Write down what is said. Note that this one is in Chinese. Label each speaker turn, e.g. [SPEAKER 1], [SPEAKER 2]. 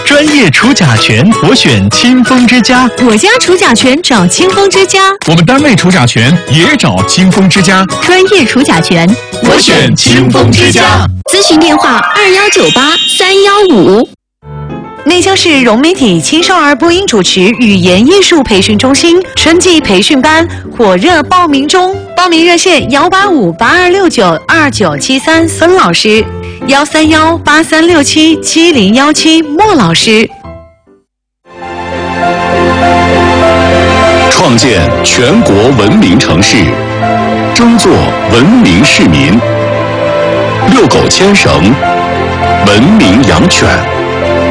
[SPEAKER 1] 专业除甲醛，我选清风之家。
[SPEAKER 2] 我家除甲醛找清风之家。
[SPEAKER 3] 我们单位除甲醛也找清风之家。
[SPEAKER 2] 专业除甲醛，
[SPEAKER 3] 我选清风之家。
[SPEAKER 2] 咨询电话2198-315。
[SPEAKER 4] 内江市融媒体青少儿播音主持语言艺术培训中心春季培训班火热报名中，报名热线185-8269-2973孙老师，131-8367-7017莫老师。
[SPEAKER 5] 创建全国文明城市，争做文明市民，遛狗牵绳，文明养犬。